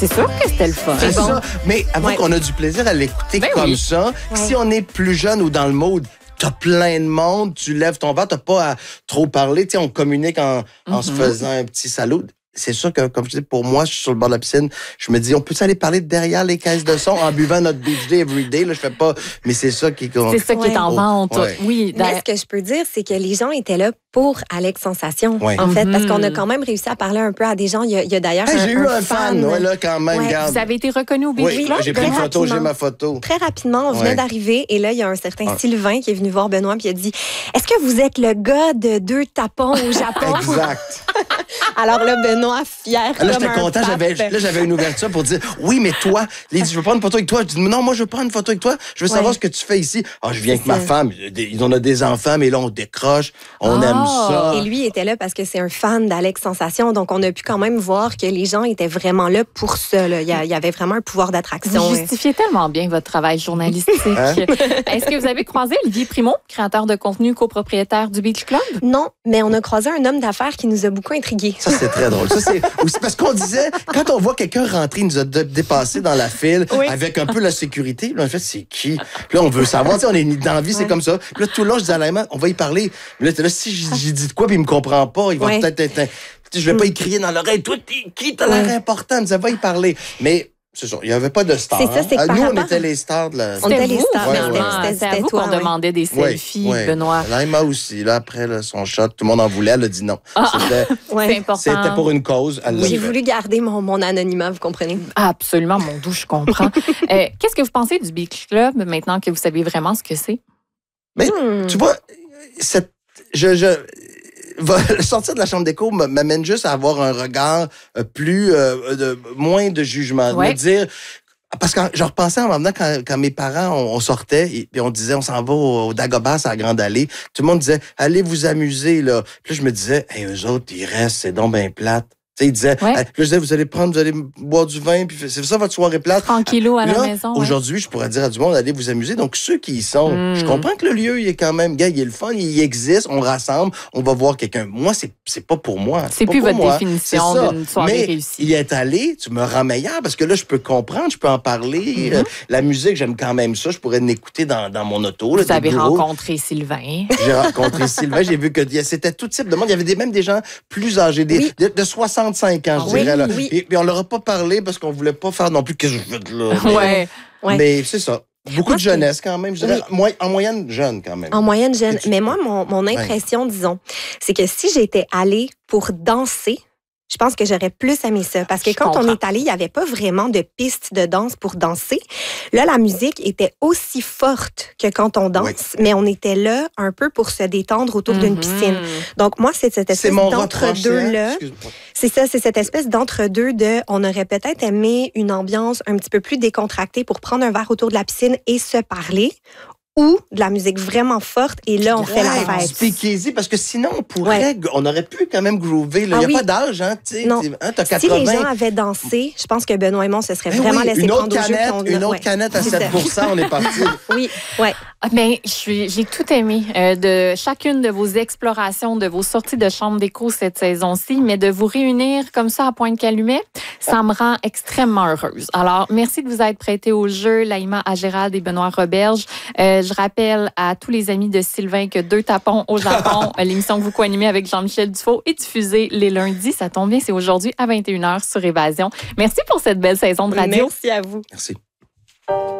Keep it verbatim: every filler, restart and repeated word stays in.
C'est sûr que c'était le fun. C'est bon. ça. Mais avant Ouais. qu'on a du plaisir à l'écouter Ben comme oui. ça, Ouais. si on est plus jeune ou dans le mode, t'as plein de monde, tu lèves ton verre, t'as pas à trop parler. Tu sais, on communique en, en se Mhm. faisant un petit salut. C'est sûr que, comme je dis, pour moi, je suis sur le bord de la piscine. Je me dis, on peut aller parler derrière les caisses de son en buvant notre beach day everyday. Là, je fais pas, mais c'est ça qui est. C'est ça qui est en Ouais. vente. Ouais. Oui, Mais d'ailleurs. ce que je peux dire, c'est que les gens étaient là pour Alex Sensation, Ouais. en fait, Mhm. parce qu'on a quand même réussi à parler un peu à des gens. Il y a, il y a d'ailleurs Hey, un, j'ai eu un fan, ouais, là, quand même, Ouais, regarde. Vous avez été reconnu au Beach Oui, Club? j'ai pris une très photo, j'ai rapidement. ma photo. Très rapidement, on venait Ouais. d'arriver et là, il y a un certain Ah. Sylvain qui est venu voir Benoît puis il a dit « Est-ce que vous êtes le gars de deux tapons au Japon? » Exact. Alors là, Benoît, fier Là, comme j'étais un content. pape. J'avais, là, j'avais une ouverture pour dire oui, mais toi, il dit, je veux prendre une photo avec toi. Je dis non, moi, je veux prendre une photo avec toi. Je veux Ouais. savoir ce que tu fais ici. Ah, je viens avec C'est ma ça. femme. Ils ont des enfants, mais là, on décroche. On Ah. aime ça. Et lui était là parce que c'est un fan d'Alex Sensation. Donc, on a pu quand même voir que les gens étaient vraiment là pour ça. Là. Il, y a- il y avait vraiment un pouvoir d'attraction. Vous hein. justifiez tellement bien votre travail journalistique. Hein? Est-ce que vous avez croisé Olivier Primo, créateur de contenu, copropriétaire du Beach Club? Non, mais on a croisé un homme d'affaires qui nous a beaucoup intrigués. Ça, c'est très drôle. Ça, c'est aussi parce qu'on disait, quand on voit quelqu'un rentrer, il nous a dé- dépassé dans la file Oui. avec un peu la sécurité. Puis là, en fait, c'est qui? Puis là, on veut savoir. Tu sais, on est dans la vie, c'est Ouais. comme ça. Puis là, tout le long, je disais à Laïma, on va y parler. Mais là, t'es là, si j'ai j'ai dit de quoi, puis il me comprend pas, il va Ouais. peut-être être. un- Tu sais, je vais pas y crier dans l'oreille. Toi, t'es qui? T'as l'air Ouais. important. Il me disait, va y parler. Mais, c'est ça, il n'y avait pas de stars. C'est ça, c'est que hein. par Nous, on rapport- était les stars de la. On était les vous, stars, ouais, finalement. ouais. C'était- C'est à c'était vous toi, qu'on ouais. demandait des Ouais, selfies, ouais. Benoît. Laïma aussi. Là, après, là, son shot, tout le monde en voulait. Elle a dit non. Ah. C'était, Ouais. C'est important. c'était pour une cause. Elle l'a J'ai fait. voulu garder mon, mon anonymat, vous comprenez? Ah, absolument, mon doux, je comprends. Euh, Qu'est-ce que vous pensez du Beach Club maintenant que vous savez vraiment ce que c'est? Mais Hmm. tu vois, cette, je, je, va- sortir de la chambre d'écho m- m'amène juste à avoir un regard euh, plus, euh, de, moins de jugement. De Ouais. me dire, parce que je repensais en même temps quand, quand mes parents, on, on sortait et, et on disait, on s'en va au, au Dagobah, à la Grande Allée. Tout le monde disait, allez vous amuser, là. Puis là, je me disais, hey, eux autres, ils restent, c'est donc bien plate. Tu sais, ils disaient, Ouais. hey, puis là, je disais, vous allez prendre, vous allez boire du vin, puis c'est ça votre soirée plate. Tranquillou à la Là, maison. ouais. aujourd'hui, je pourrais dire à du monde, allez vous amuser. Donc, ceux qui y sont, Mm. je comprends que le lieu, il est quand même, gars, il est le fun, il existe, on rassemble, on va voir quelqu'un. Moi, c'est, c'est pas pour moi. C'est pas plus pour votre moi. définition C'est ça. d'une soirée Mais réussie. y être allé, tu me rends meilleur parce que là, je peux comprendre, je peux en parler. Mm-hmm. Euh, la musique, j'aime quand même ça. Je pourrais l'écouter dans, dans mon auto. là, Vous des avez bureaux. rencontré Sylvain. J'ai rencontré Sylvain, j'ai vu que y a- c'était tout type de monde. Il y avait des, même des gens plus âgés, des, Oui. de, de soixante-cinq ans, je Oui, dirais. Là. oui. Et puis on leur a pas parlé parce qu'on voulait pas faire non plus que je veux de là. Mais- Ouais. Ouais. Mais c'est ça. Beaucoup Moi, de jeunesse quand même. Je dirais, Oui. moi- en moyenne, jeune quand même. En moyenne jeune. Et tu- Mais moi, mon, mon impression, disons, c'est que si j'étais allée pour danser, je pense que j'aurais plus aimé ça. Parce que Je quand comprends. on est allé, il n'y avait pas vraiment de piste de danse pour danser. Là, la musique était aussi forte que quand on danse, Oui. mais on était là un peu pour se détendre autour d'une Mhm. piscine. Donc, moi, c'est cette C'est espèce mon reproche. c'est, hein? d'entre-deux-là. Excuse-moi. C'est ça, c'est cette espèce d'entre-deux de on aurait peut-être aimé une ambiance un petit peu plus décontractée pour prendre un verre autour de la piscine et se parler, ou de la musique vraiment forte et là, on fait la Ouais, fête. speakeasy, parce que sinon, on pourrait, on aurait pu quand même groover. là. Ah Il n'y a oui. pas d'âge, hein, tu sais. Non. t'es- hein, t'as Si quatre-vingts. les gens avaient dansé, je pense que Benoît et moi, on se serait Ben vraiment oui, laissé une autre prendre au jeu. canette, puis on- une autre ouais. canette à C'est sept ça. pour cent, on est parti. Oui, ouais. Ah, ben, je suis- j'ai tout aimé euh, de chacune de vos explorations, de vos sorties de chambre d'écho cette saison-ci, mais de vous réunir comme ça à Pointe-Calumet, ça me rend extrêmement heureuse. Alors, merci de vous être prêté au jeu, Laïma Agérald et Benoît Roberge. Euh, je rappelle à tous les amis de Sylvain que Deux tapons au Japon, l'émission que vous co-animez avec Jean-Michel Dufault, est diffusée les lundis. Ça tombe bien, c'est aujourd'hui à vingt et une heures sur Évasion. Merci pour cette belle saison de radio. Merci à vous. Merci.